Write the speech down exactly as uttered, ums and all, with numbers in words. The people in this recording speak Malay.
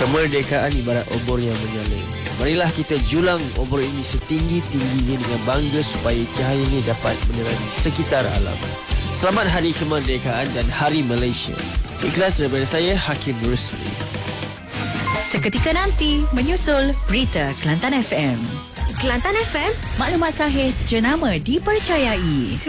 Kemerdekaan ibarat obor yang menyala. Marilah kita julang obor ini setinggi-tingginya dengan bangga supaya cahaya ini dapat menerangi sekitar alam. Selamat Hari Kemerdekaan dan Hari Malaysia. Ikhlas daripada saya, Hakim Rusli. Seketika nanti menyusul Berita Kelantan F M. Kelantan F M, maklumat sahih jenama dipercayai.